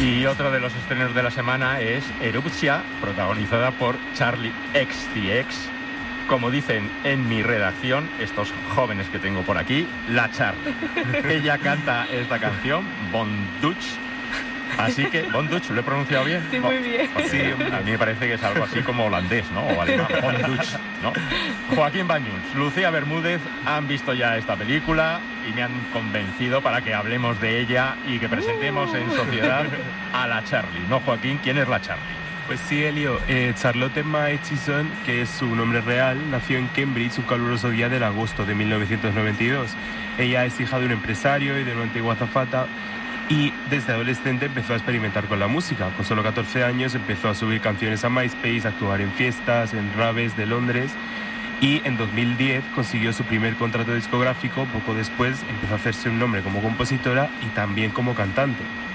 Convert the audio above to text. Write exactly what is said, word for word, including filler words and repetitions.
Y otro de los estrenos de la semana es Erupcia, protagonizada por Charlie X C X. Como dicen en mi redacción, estos jóvenes que tengo por aquí, la Charlie. Ella canta esta canción, Bonduch. Así que, Bonduch, ¿lo he pronunciado bien? Sí, muy bien. Porque Sí, a mí me parece que es algo así como holandés, ¿no? O alemán, Bonduch, ¿no? Joaquín Banyuls, Lucía Bermúdez han visto ya esta película y me han convencido para que hablemos de ella y que presentemos en sociedad a la Charlie. ¿No, Joaquín? ¿Quién es la Charlie? Pues sí, Elio. Eh, Charlotte Emma Hutchison, que es su nombre real, nació en Cambridge un caluroso día del agosto de mil novecientos noventa y dos. Ella es hija de un empresario y de una antigua azafata y desde adolescente empezó a experimentar con la música. Con solo catorce años empezó a subir canciones a MySpace, a actuar en fiestas, en raves de Londres y en dos mil diez consiguió su primer contrato discográfico. Poco después empezó a hacerse un nombre como compositora y también como cantante.